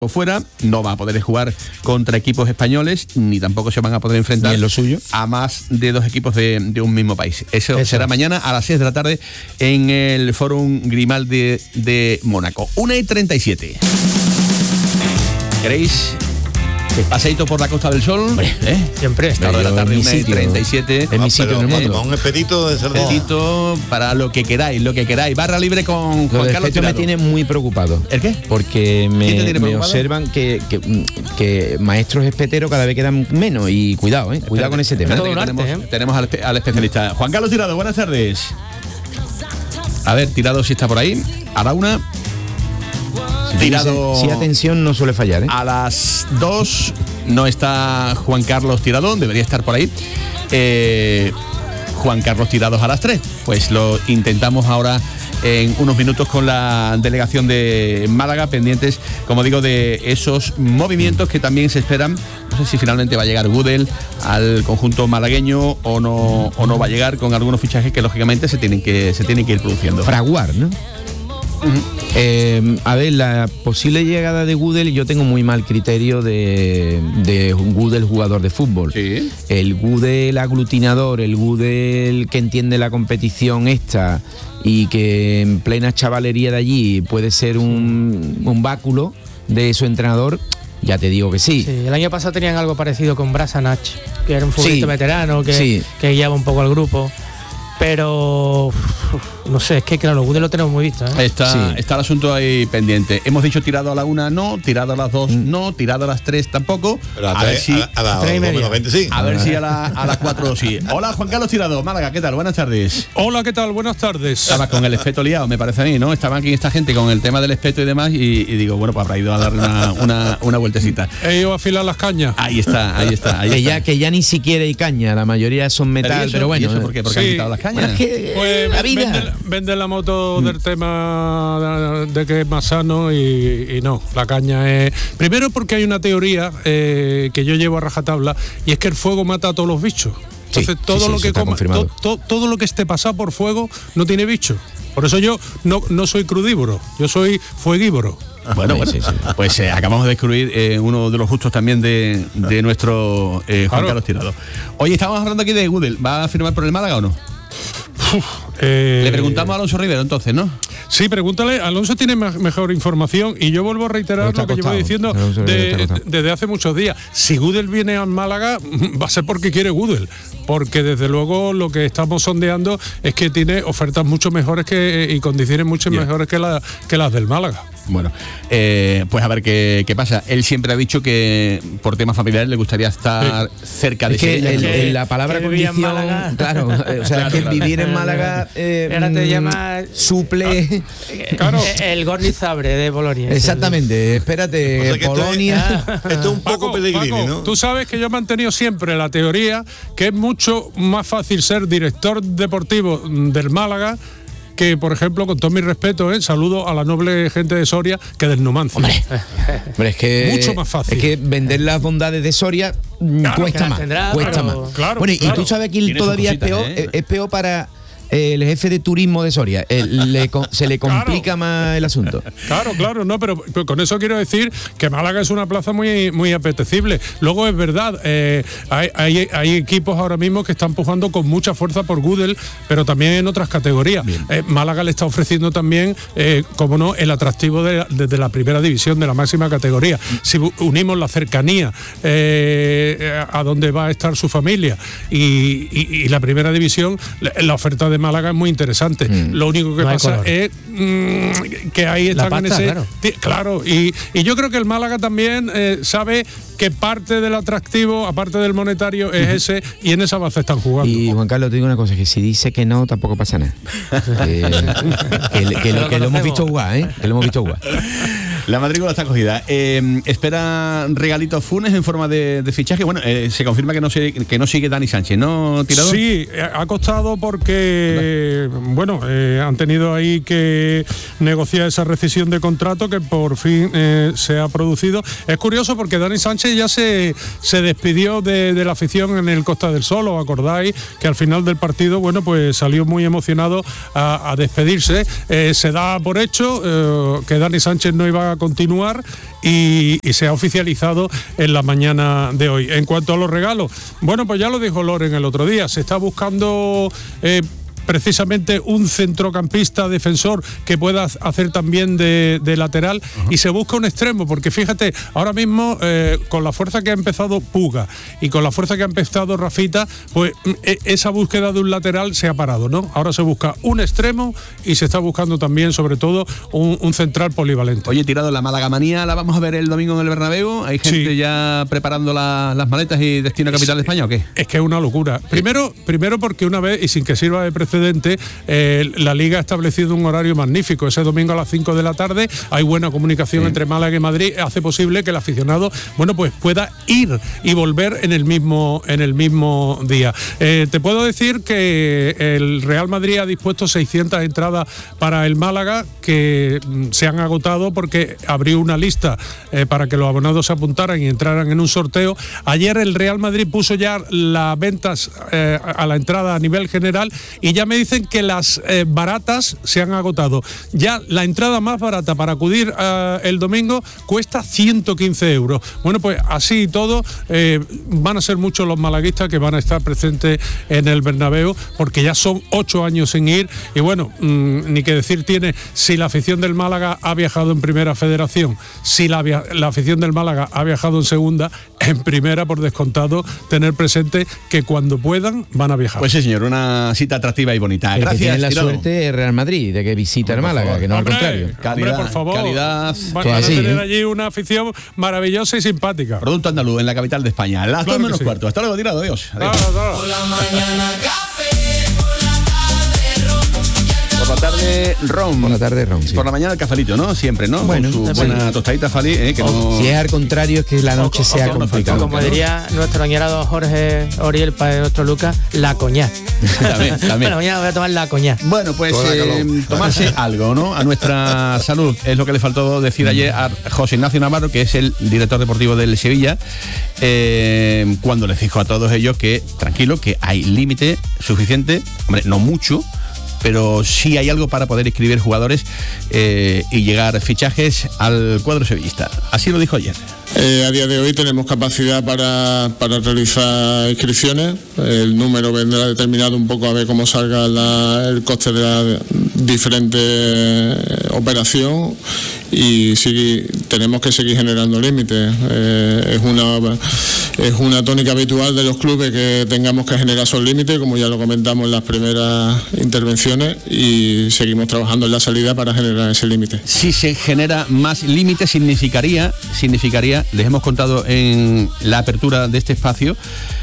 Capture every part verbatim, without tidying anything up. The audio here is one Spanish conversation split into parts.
fuera, no va a poder jugar contra equipos españoles, ni tampoco se van a poder enfrentar en lo suyo a más de dos equipos de, de un mismo país. Eso, Eso será mañana a las seis de la tarde en el Fórum Grimaldi de, de Mónaco. una y treinta y siete. ¿Queréis paseíto por la Costa del Sol? Hombre, ¿eh? Siempre. Esta hora de la tarde, una y treinta y siete. Es mi sitio en el mundo. Un espetito de cerveza. Espetito para lo que queráis, lo que queráis. Barra libre con Juan Lo Carlos Tirado me Tirado. tiene muy preocupado. ¿El qué? Porque me, me observan que, que, que maestros espeteros cada vez quedan menos. Y cuidado, eh. Cuidado Espérate, con ese tema. espérate, que Todo un tenemos, arte, ¿eh? tenemos al, al especialista. Juan Carlos Tirado, buenas tardes. A ver, Tirado si está por ahí. A la una. Tirado. Si atención no suele fallar, ¿eh? A las dos no está Juan Carlos Tirado, debería estar por ahí. Eh, Juan Carlos Tirados a las tres. Pues lo intentamos ahora en unos minutos con la delegación de Málaga, pendientes, como digo, de esos movimientos que también se esperan. No sé si finalmente va a llegar Gudel al conjunto malagueño o no, o no va a llegar, con algunos fichajes que lógicamente se tienen que, se tienen que ir produciendo. Fraguar, ¿no? Uh-huh. Eh, a ver, la posible llegada de Gudel, yo tengo muy mal criterio de, de Gudel jugador de fútbol. Sí. El Gudel aglutinador, el Gudel que entiende la competición esta y que en plena chavalería de allí puede ser un, un báculo de su entrenador, ya te digo que sí. Sí, el año pasado tenían algo parecido con Brasanach, que era un futbolista Sí. veterano que, Sí. que guiaba un poco al grupo. Pero uf, no sé, es que claro, Gudel lo tenemos muy visto, ¿eh? Está, Sí. está el asunto ahí pendiente. Hemos dicho tirado a la una no, tirado a las dos no, tirado a las tres tampoco. Pero a, A ver tres, si, a, a las tres y dos media. menos veinte, sí. a ver si a, la, a las cuatro sí. Hola, Juan Carlos Tirado, Málaga, ¿qué tal? Buenas tardes. Hola, ¿qué tal? Buenas tardes. Estaba con el espeto liado, me parece a mí, ¿no? Estaba aquí esta gente con el tema del espeto y demás y, y digo, bueno, pues habrá ido a darle una, una, una vueltecita. He ido a afilar las cañas. Ahí está, ahí está. Ahí Que está. ya, que ya ni siquiera hay caña, la mayoría son Pero, ¿y metal, eso? pero bueno. ¿Y eso por qué? Porque han Sí. quitado las cañas. Bueno, es que Pues la vida. vende, vende la moto del tema de, de que es más sano y, y no, la caña es... Primero porque hay una teoría eh, que yo llevo a rajatabla y es que el fuego mata a todos los bichos. Entonces Sí, todo sí, sí, lo eso que está coma, confirmado. to, to, todo lo que esté pasado por fuego no tiene bicho. Por eso yo no, no soy crudívoro, yo soy fueguívoro. Bueno, Sí, bueno, sí, sí. pues eh, acabamos de descubrir eh, uno de los gustos también de, de nuestro eh, Juan Claro. Carlos Tirado. Oye, estábamos hablando aquí de Gudel. ¿Va a firmar por el Málaga o no? Eh, Le preguntamos a Alonso Rivero entonces, ¿no? Sí, pregúntale, Alonso tiene me- mejor información y yo vuelvo a reiterar Pero está lo que llevo acostado. diciendo Alonso Rivero está de- acostado. desde hace muchos días. Si Gudel viene al Málaga, va a ser porque quiere Gudel, porque desde luego lo que estamos sondeando es que tiene ofertas mucho mejores que y condiciones mucho Yeah. mejores que, la, que las del Málaga. Bueno, eh, pues a ver qué, qué pasa. Él siempre ha dicho que por temas familiares le gustaría estar cerca de Es que Sevilla. el- que- el- la palabra que vivía en condición, Málaga. claro, eh, o sea, Claro, es que claro. vivir en Málaga eh, Ahora te mm, llama- suple. Claro. El Gorni Zabre de Bolonia. Exactamente, espérate, O sea que esto es- Polonia. Esto es un poco Paco, Pellegrini, Paco, ¿no? tú sabes que yo he mantenido siempre la teoría que es mucho más fácil ser director deportivo del Málaga que, por ejemplo, con todo mi respeto, ¿eh? saludo a la noble gente de Soria, que del Numancia. Hombre, hombre, es que Mucho más fácil. Es que vender las bondades de Soria mm, Claro, cuesta que las más, tendrá, cuesta pero- más. Claro, bueno, y claro. tú sabes que Tiene sus todavía es cositas, peor, ¿eh? es- es peor para el jefe de turismo de Soria. El- le co- se le complica Claro. más el asunto. Claro, claro, no, pero, pero con eso quiero decir que Málaga es una plaza muy, muy apetecible. Luego es verdad, eh, hay, hay, hay equipos ahora mismo que están pujando con mucha fuerza por Gudel, pero también en otras categorías. Eh, Málaga le está ofreciendo también, eh, como no, el atractivo de, desde la primera división, de la máxima categoría. Si u- unimos la cercanía eh, a donde va a estar su familia y, y- y la primera división, la, la oferta de Málaga es muy interesante. Lo único que No hay pasa color. es mm, que ahí están pasta, en ese claro. Ti- Claro, y, y yo creo que el Málaga también eh, sabe que parte del atractivo, aparte del monetario, es ese, y en esa base están jugando. Y Juan Carlos, te digo una cosa, que si dice que no, tampoco pasa nada. que, que- que lo, que lo hemos visto jugar, ¿eh? Que lo hemos visto jugar. La matrícula está cogida. Eh, espera regalito Funes en forma de, de fichaje. Bueno, eh, se confirma que no, se, que no sigue Dani Sánchez, ¿no, Tirador? Sí, eh, ha costado porque, bueno, eh, han tenido ahí que negociar esa rescisión de contrato que por fin eh, se ha producido. Es curioso porque Dani Sánchez ya se, se despidió de, de la afición en el Costa del Sol, ¿os acordáis? Que al final del partido, bueno, pues salió muy emocionado a, a despedirse. Eh, se da por hecho eh, que Dani Sánchez no iba a continuar y, y se ha oficializado en la mañana de hoy. En cuanto a los regalos, bueno, pues ya lo dijo Loren el otro día, se está buscando eh, precisamente un centrocampista defensor que pueda hacer también de, de lateral. Uh-huh. Y se busca un extremo, porque fíjate, ahora mismo eh, con la fuerza que ha empezado Puga y con la fuerza que ha empezado Rafita, pues e- esa búsqueda de un lateral se ha parado, ¿no? Ahora se busca un extremo y se está buscando también, sobre todo, un, un central polivalente. Oye, Tirado, la Málaga manía la vamos a ver el domingo en el Bernabéu. ¿Hay gente sí. ya preparando la, las maletas y destino a capital de España o qué? Es que es una locura. Sí. Primero, primero porque una vez, y sin que sirva de precedente, Eh, la Liga ha establecido un horario magnífico. Ese domingo a las cinco de la tarde hay buena comunicación sí. entre Málaga y Madrid. Hace posible que el aficionado, bueno, pues pueda ir y volver en el mismo, en el mismo día. Eh, te puedo decir que el Real Madrid ha dispuesto seiscientas entradas para el Málaga, que se han agotado porque abrió una lista eh, para que los abonados se apuntaran y entraran en un sorteo. Ayer el Real Madrid puso ya las ventas eh, a la entrada a nivel general y ya me dicen que las eh, baratas se han agotado. Ya la entrada más barata para acudir eh, el domingo cuesta ciento quince euros. Bueno, pues así y todo eh, van a ser muchos los malaguistas que van a estar presentes en el Bernabéu, porque ya son ocho años sin ir y bueno, mmm, ni que decir tiene si la afición del Málaga ha viajado en Primera Federación, si la, la afición del Málaga ha viajado en Segunda, en Primera, por descontado, tener presente que cuando puedan van a viajar. Pues sí, señor, una cita atractiva y bonita. El Gracias. Que tiene la Tirado. Suerte es Real Madrid de que visita el Málaga, que no hombre, al contrario. Calidad, hombre, por favor. Calidad. Van, van a tener ¿eh? allí una afición maravillosa y simpática. Producto andaluz en la capital de España. Las claro dos menos sí. cuarto. Hasta luego, Tirado. Adiós. Adiós. Claro, claro. Por la mañana café, por la tarde ron. Por la tarde ron. Por la tarde ron, sí. Por la mañana el cafelito, ¿no? Siempre, ¿no? Bueno, con su buena tostadita Fali, ¿eh? Que no... Si es al contrario, es que la noche o, sea o, complicada. Como ¿no? diría nuestro añorado Jorge Oriel, para nuestro Lucas, la coñac. También, también. Bueno, mañana voy a tomar la coñac. Bueno, pues eh, tomarse algo, ¿no? A nuestra salud. Es lo que le faltó decir ayer a José Ignacio Navarro, que es el director deportivo del Sevilla, eh, cuando les dijo a todos ellos que, tranquilo, que hay límite suficiente, hombre, no mucho, pero sí hay algo para poder inscribir jugadores eh, y llegar fichajes al cuadro sevillista. Así lo dijo ayer. Eh, a día de hoy tenemos capacidad para, para realizar inscripciones. El número vendrá determinado un poco a ver cómo salga la, el coste de la diferente operación y sigue, tenemos que seguir generando límites. Eh, es una es una tónica habitual de los clubes que tengamos que generar esos límites, como ya lo comentamos en las primeras intervenciones, y seguimos trabajando en la salida para generar ese límite. Si se genera más límite, significaría, significaría, les hemos contado en la apertura de este espacio,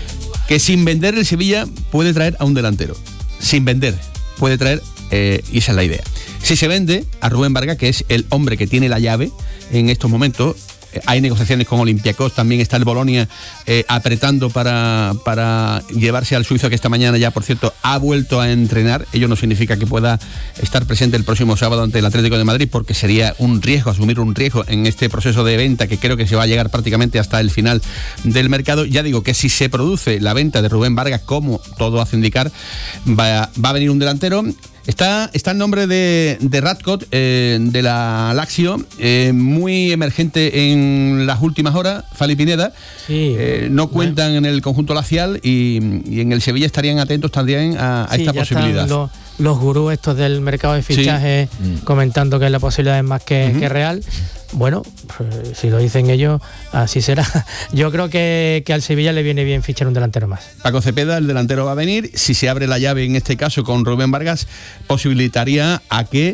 que sin vender el Sevilla puede traer a un delantero. Sin vender puede traer, eh, y esa es la idea. Si se vende a Rubén Vargas, que es el hombre que tiene la llave en estos momentos, hay negociaciones con Olympiacos, también está el Bolonia eh, apretando para, para llevarse al suizo, que esta mañana ya, por cierto, ha vuelto a entrenar. Ello no significa que pueda estar presente el próximo sábado ante el Atlético de Madrid, porque sería un riesgo, asumir un riesgo en este proceso de venta que creo que se va a llegar prácticamente hasta el final del mercado. Ya digo que si se produce la venta de Rubén Vargas, como todo hace indicar, va, va a venir un delantero. Está, está el nombre de, de Radcott, eh, de la Lazio, eh, muy emergente en las últimas horas, Fali Pineda. Sí, eh, no cuentan bueno. en el conjunto lacial y, y en el Sevilla estarían atentos también a, a sí, esta ya posibilidad. Están los, los gurús estos del mercado de fichajes sí. comentando que la posibilidad es más que, uh-huh. que real. Bueno, pues, si lo dicen ellos, así será. Yo creo que, que al Sevilla le viene bien fichar un delantero más. Paco Cepeda, el delantero, va a venir. Si se abre la llave, en este caso con Rubén Vargas, posibilitaría a que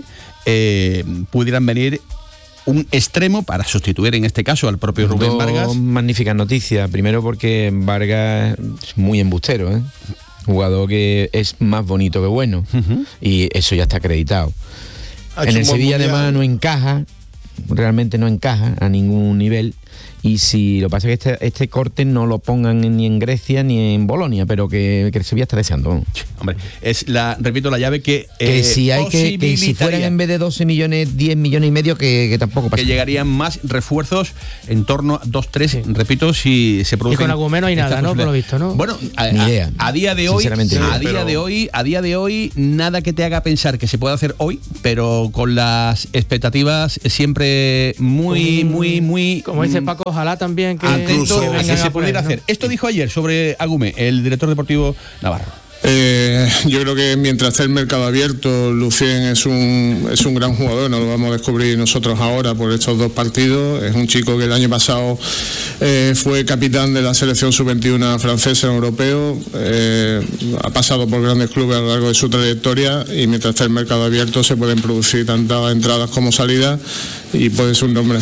eh, pudieran venir un extremo para sustituir en este caso al propio Rubén Dos Vargas. Magníficas noticias. Primero porque Vargas es muy embustero, ¿eh? Jugador que es más bonito que bueno. Uh-huh. Y eso ya está acreditado. En el Sevilla además no encaja. Realmente no encaja a ningún nivel, y si lo que pasa es que este, este corte no lo pongan ni en Grecia ni en Bolonia, pero que, que el Sevilla está deseando. Hombre, es la, repito, la llave que que eh, si hay que, que si fueran en vez de doce millones, diez millones y medio, que, que tampoco pasa. Que llegarían más refuerzos en torno a dos, tres, sí. repito, si se producen. Y con Agumé no hay nada, ¿no? Por lo visto, ¿no? Bueno, a, ni idea. A, a día de hoy, sí, a idea, día pero... de hoy, a día de hoy, nada que te haga pensar que se puede hacer hoy, pero con las expectativas siempre siempre muy, muy, muy... Como dice Paco, ojalá también que, atento que a vengan que se a por pudiera él, ¿no? hacer. Esto dijo ayer sobre Agume, el director deportivo navarro. Eh, yo creo que mientras esté el mercado abierto, Lucien es un, es un gran jugador, no lo vamos a descubrir nosotros ahora por estos dos partidos. Es un chico que el año pasado eh, fue capitán de la selección sub veintiuno francesa en europeo, eh, ha pasado por grandes clubes a lo largo de su trayectoria y mientras esté el mercado abierto se pueden producir tantas entradas como salidas y puede ser un nombre.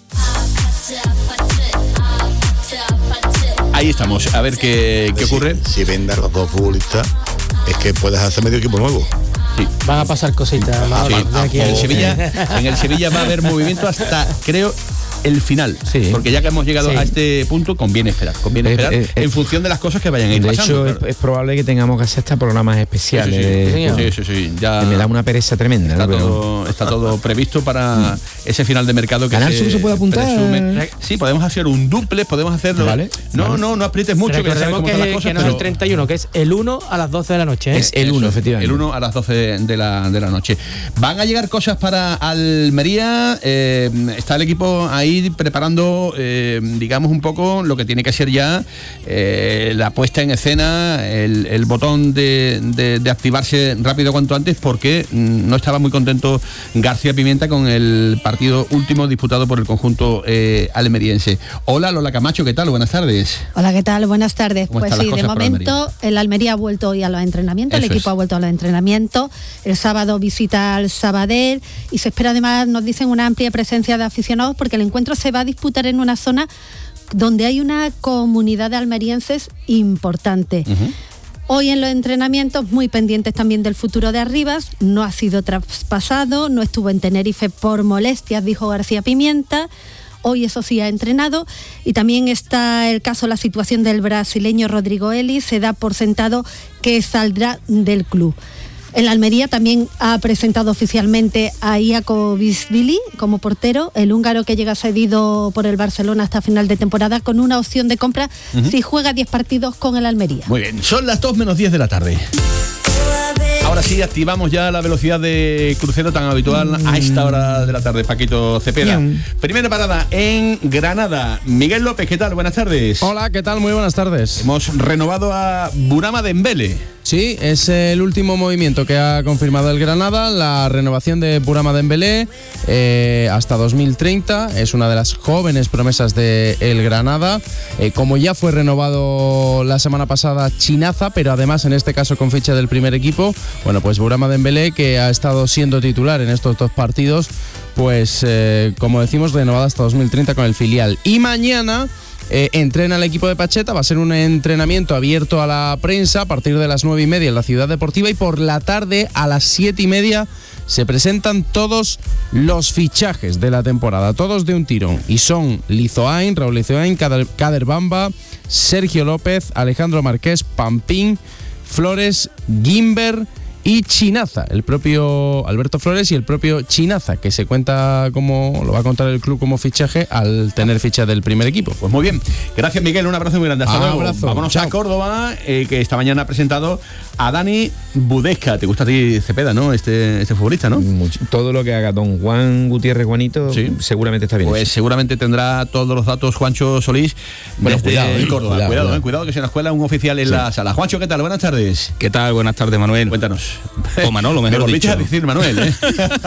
Ahí estamos, a ver qué, qué ocurre. Si, si vendes a los dos futbolistas, es que puedes hacer medio equipo nuevo. Sí. Van a pasar cositas. Sí, de aquí en, el al- Sevilla, en el Sevilla va a haber movimiento hasta, creo, el final. Sí. Porque ya que hemos llegado Sí. a este punto, conviene esperar. Conviene Eh, esperar eh, eh, en función de las cosas que vayan a ir De pasando. hecho, claro. es, es probable que tengamos que hacer hasta programas especiales. Sí, sí, señor. sí, sí, sí, ya Que me da una pereza tremenda. está, ¿no? Pero- todo, está todo previsto para ese final de mercado que ¿Canal Sur se puede apuntar? presume. Sí, podemos hacer un duple, podemos hacerlo. Vale, No, vale. no, no aprietes mucho, que ya sabes Recordemos cómo que, están las cosas, que no es pero el treinta y uno, que es el uno a las doce de la noche. ¿eh? Es el uno, Eso, efectivamente. El uno a las doce de la, de la noche. Van a llegar cosas para Almería. eh, está el equipo ahí preparando, eh, digamos, un poco lo que tiene que ser ya eh, la puesta en escena, el, el botón de, de- de activarse rápido cuanto antes, porque mm, no estaba muy contento García Pimienta con el partido último disputado por el conjunto eh, almeriense. Hola, Lola Camacho, ¿qué tal? Buenas tardes. Hola, ¿qué tal? Buenas tardes. ¿Cómo Pues están sí, las de cosas por momento el Almería ha vuelto hoy a los entrenamientos, el Eso equipo es. ha vuelto a los entrenamientos. El sábado visita al Sabadell y se espera además, nos dicen, una amplia presencia de aficionados porque el encuentro se va a disputar en una zona donde hay una comunidad de almerienses importante. Hoy en los entrenamientos muy pendientes también del futuro de Arribas, no ha sido traspasado, no estuvo en Tenerife por molestias, dijo García Pimienta. Hoy eso sí ha entrenado y también está el caso, la situación del brasileño Rodrigo Eli, se da por sentado que saldrá del club. En la Almería también ha presentado oficialmente a Iakovishvili como portero, el húngaro que llega cedido por el Barcelona hasta final de temporada con una opción de compra si juega diez partidos con el Almería. Muy bien, son las dos menos diez de la tarde. Ahora sí, activamos ya la velocidad de crucero tan habitual a esta hora de la tarde, Paquito Cepeda. Bien. Primera parada en Granada. Miguel López, ¿qué tal? Buenas tardes. Hola, ¿qué tal? Muy buenas tardes. Hemos renovado a Burama Dembélé. Sí, es el último movimiento que ha confirmado el Granada, la renovación de Burama Dembélé eh, hasta dos mil treinta. Es una de las jóvenes promesas de el Granada. Eh, como ya fue renovado la semana pasada Chinaza, pero además en este caso con ficha del primer equipo, bueno, pues Burama Dembélé, que ha estado siendo titular en estos dos partidos, pues eh, como decimos, renovado hasta dos mil treinta con el filial. Y mañana Eh, entrena el equipo de Pacheta, va a ser un entrenamiento abierto a la prensa a partir de las nueve y media en la Ciudad Deportiva y por la tarde a las siete y media se presentan todos los fichajes de la temporada, todos de un tirón, y son Lizoain, Raúl Lizoain, Kader, Kader Bamba, Sergio López, Alejandro Marqués, Pampín, Flores, Gimber y Chinaza, el propio Alberto Flores y el propio Chinaza, que se cuenta como, lo va a contar el club como fichaje al tener ficha del primer equipo. Pues muy bien. Gracias, Miguel. Un abrazo muy grande. Hasta luego. Abrazo. Vámonos Chao. a Córdoba, eh, que esta mañana ha presentado a Dani Budesca. ¿Te gusta a ti, Cepeda, no? Este, este futbolista, ¿no? Mucho. Todo lo que haga don Juan Gutiérrez Juanito, Sí. seguramente está bien. Pues hecho. seguramente tendrá todos los datos Juancho Solís. Bueno, desde cuidado, eh, Córdoba. Cuidado, cuidado, cuidado, cuidado. eh, cuidado que se nos cuela un oficial en la sala. Juancho, ¿qué tal? Buenas tardes. ¿Qué tal? Buenas tardes, Manuel. Cuéntanos. O Manolo, Me mejor volviste dicho. a decir, Manuel, ¿eh?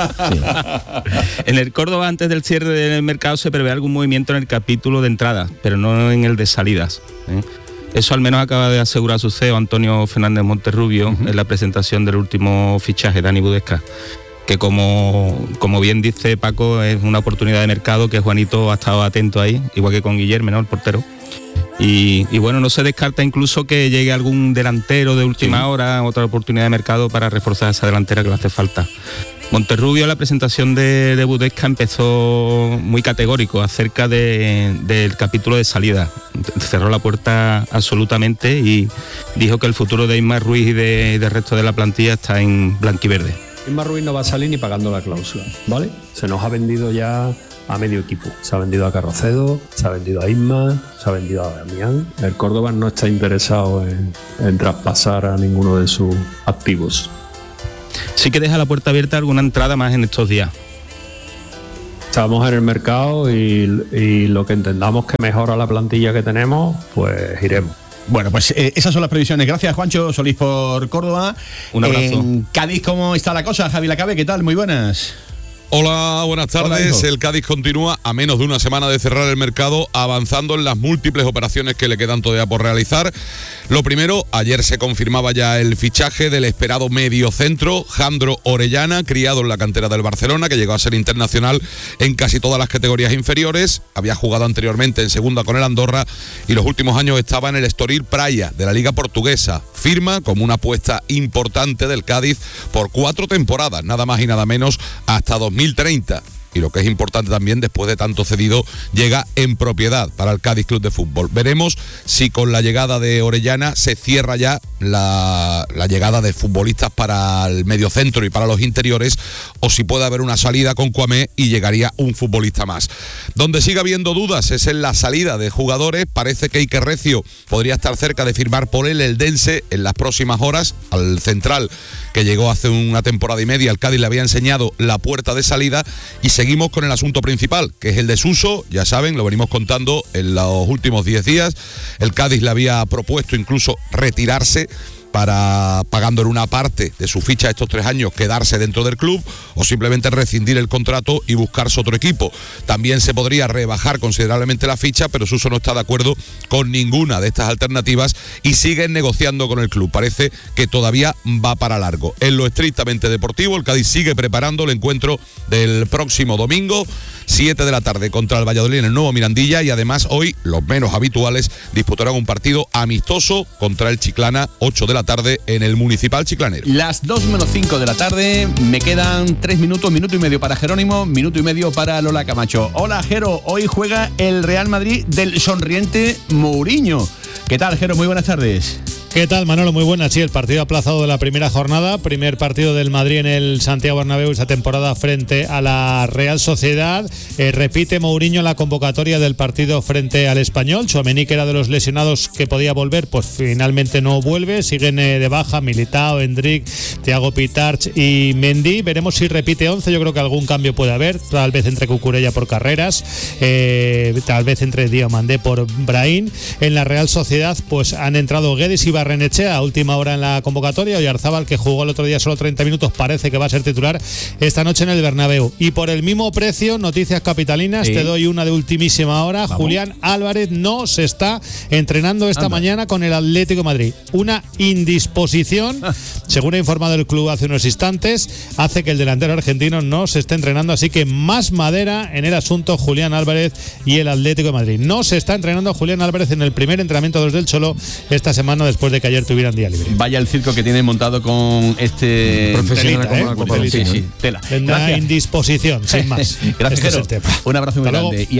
En el Córdoba, antes del cierre del mercado, se prevé algún movimiento en el capítulo de entradas, pero no en el de salidas, ¿eh? Eso al menos acaba de asegurar su C E O, Antonio Fernández Monterrubio, uh-huh. en la presentación del último fichaje, Dani Budesca, que como, como bien dice Paco, es una oportunidad de mercado que Juanito ha estado atento ahí, igual que con Guillermo, ¿no?, el portero. Y, y bueno, no se descarta incluso que llegue algún delantero de última sí. hora, otra oportunidad de mercado para reforzar esa delantera que le hace falta. Monterrubio, en la presentación de, de Budesca, empezó muy categórico acerca de, del capítulo de salida. Cerró la puerta absolutamente y dijo que el futuro de Ismael Ruiz y de, del resto de la plantilla está en blanquiverde. Ismael Ruiz no va a salir ni pagando la cláusula, ¿vale? Se nos ha vendido ya a medio equipo. Se ha vendido a Carrocedo, se ha vendido a Isma, se ha vendido a Damián. El Córdoba no está interesado en, en traspasar a ninguno de sus activos. Sí que deja la puerta abierta a alguna entrada más en estos días. estamos en el mercado y, y lo que entendamos que mejora la plantilla que tenemos, pues iremos. Bueno, pues eh, esas son las previsiones. Gracias, Juancho Solís, por Córdoba. Un abrazo. En Cádiz, ¿cómo está la cosa? Javi Lacabe, ¿qué tal? Muy buenas. Hola, buenas tardes. Hola, el Cádiz continúa a menos de una semana de cerrar el mercado, avanzando en las múltiples operaciones que le quedan todavía por realizar. Lo primero, ayer se confirmaba ya el fichaje del esperado mediocentro Jandro Orellana, criado en la cantera del Barcelona, que llegó a ser internacional en casi todas las categorías inferiores. Había jugado anteriormente en segunda con el Andorra y los últimos años estaba en el Estoril Praia de la Liga Portuguesa. Firma como una apuesta importante del Cádiz por cuatro temporadas, nada más y nada menos, hasta dos mil treinta. Y lo que es importante también, después de tanto cedido, llega en propiedad para el Cádiz Club de Fútbol. Veremos si con la llegada de Orellana se cierra ya la, la llegada de futbolistas para el mediocentro y para los interiores, o si puede haber una salida con Cuamé y llegaría un futbolista más. Donde sigue habiendo dudas es en la salida de jugadores. Parece que Iker Recio podría estar cerca de firmar por el Eldense en las próximas horas. Al central, que llegó hace una temporada y media, el Cádiz le había enseñado la puerta de salida. Y seguimos con el asunto principal, que es el de Suso. Ya saben, lo venimos contando en los últimos diez días. El Cádiz le había propuesto incluso retirarse para, pagando en una parte de su ficha estos tres años, quedarse dentro del club o simplemente rescindir el contrato y buscarse otro equipo. También se podría rebajar considerablemente la ficha, pero Suso no está de acuerdo con ninguna de estas alternativas y siguen negociando con el club. Parece que todavía va para largo. En lo estrictamente deportivo, el Cádiz sigue preparando el encuentro del próximo domingo, siete de la tarde, contra el Valladolid en el nuevo Mirandilla, y además hoy los menos habituales disputarán un partido amistoso contra el Chiclana, ocho de la tarde en el Municipal Chiclanero. Las dos menos cinco de la tarde, me quedan tres minutos, minuto y medio para Jerónimo, minuto y medio para Lola Camacho. Hola, Jero, hoy juega el Real Madrid del sonriente Mourinho. ¿Qué tal, Jero? Muy buenas tardes. ¿Qué tal, Manolo? Muy buenas. Sí, el partido aplazado de la primera jornada, primer partido del Madrid en el Santiago Bernabéu esta temporada frente a la Real Sociedad. Eh, repite Mourinho la convocatoria del partido frente al Español. Tchouaméni, que era de los lesionados que podía volver, pues finalmente no vuelve. Siguen eh, de baja Militao, Endrick, Thiago Pitarch y Mendy. Veremos si repite once. Yo creo que algún cambio puede haber, tal vez entre Cucurella por Carreras, eh, tal vez entre Diomandé por Brahim. En la Real Sociedad pues han entrado Guedes y Barrenechea a última hora en la convocatoria. Oyarzábal, que jugó el otro día solo treinta minutos, parece que va a ser titular esta noche en el Bernabéu. Y por el mismo precio, noticias capitalinas, sí. Te doy una de ultimísima hora. Vamos. Julián Álvarez no se está entrenando esta Anda. mañana con el Atlético de Madrid. Una indisposición, ah. según ha informado el club hace unos instantes, hace que el delantero argentino no se esté entrenando, así que más madera en el asunto Julián Álvarez y el Atlético de Madrid. No se está entrenando Julián Álvarez en el primer entrenamiento desde el Cholo esta semana, después de que ayer tuvieran día libre. Vaya el circo que tienen montado con este profesional telita, como ¿eh? Telita, sí, sí, tela. Una indisposición, sin más. Gracias, este es el tema. Un abrazo muy Hasta grande. Luego.